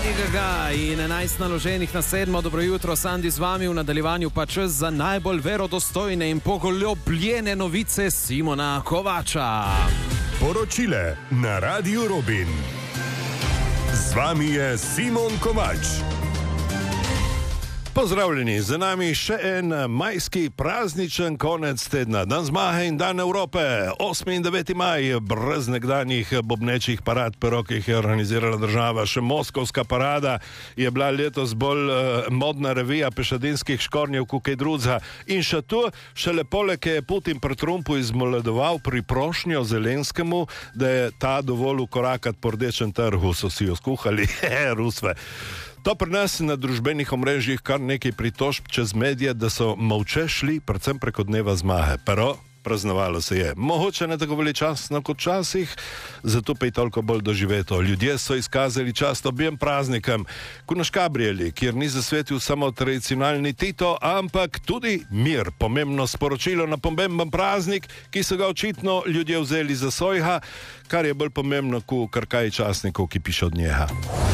Lady Gaga in 11 naloženih na 7. Dobro jutro, Sandi z vami, v nadaljevanju pa čas za najbolj verodostojne in poglobljene novice Simona Kovača. Poročile na Radiu Robin. Z vami je Simon Kovač. Pozdravljeni, za nami še en majski prazničen konec tedna. Dan zmage in dan Evrope, 8. in 9. maj, brez nekdanjih bobnečih parad pero, ki jih je organizirala država. Še moskovska parada je bila letos bolj modna revija pešadinskih škornjev kot kaj drugega. In še tu, šele poleg je Putin pri Trumpu izmoledoval priprošnjo Zelenskemu, da je ta dovolil korakat po rdečem trgu, so si jo skuhali, Rusve. To pri nas na družbenih omrežjih kar nekaj pritožb čez medije, da so molče šli, predvsem preko dneva zmage. Pero praznovalo se je. Mogoče ne tako veličastno kot časih, zato pa je toliko bolj doživeto. Ljudje so izkazali čast objem praznikom, kot na Škabrjeli, kjer ni zasvetil samo tradicionalni Tito, ampak tudi mir. Pomembno sporočilo na pomemben praznik, ki so ga očitno ljudje vzeli za svojega, kar je bolj pomembno kot karkaj časnikov, ki piše od njega.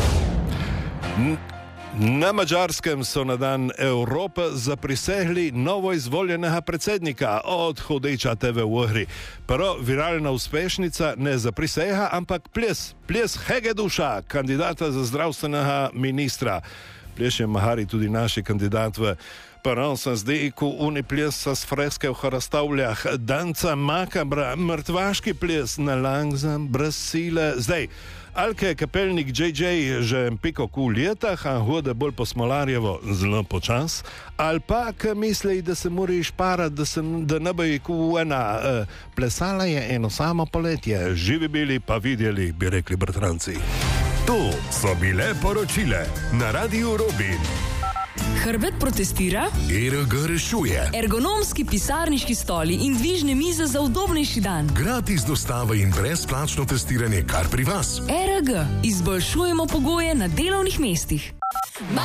Na Mađarskem so na dan Evrope zaprisegli novo izvoljenega predsednika od Hodeča TV v Ohri. Pero viralna uspešnica ne zaprisega, ampak ples Hegeduša, kandidata za zdravstvenega ministra. Ples je mahari tudi naši kandidat v Prvo sem zdaj, ko uni ples sa s freske v hrastavljah, danca makabra, mrtvaški ples na langzam, brez sile. Zdaj, Alke kapelnik JJ že piko ku letah, a hode bolj po Smolarjevo zelo počas, ali pa misli, da se moraš parati, da ne bi ku ena. Plesala je eno samo poletje, živi bili pa videli, bi rekli bratranci. To so bile poročile na Radiu Robin. Hrbet protestira, ERG rešuje, ergonomski pisarniški stoli in dvižne mize za udobnejši dan. gratis dostava in brezplačno testiranje kar pri vas. ERG, izboljšujemo pogoje na delovnih mestih.